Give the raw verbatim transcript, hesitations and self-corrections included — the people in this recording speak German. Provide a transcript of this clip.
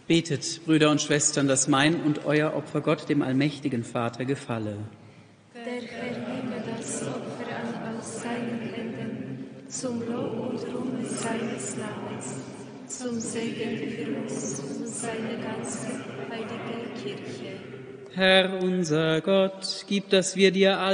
Betet, Brüder und Schwestern, dass mein und euer Opfer Gott, dem allmächtigen Vater, gefalle. Der Herr nehme das Opfer an aus seinen Händen, zum Lob und Ruhm seines Namens, zum Segen für uns und seine ganze heilige Kirche. Herr unser Gott, gib, dass wir dir alle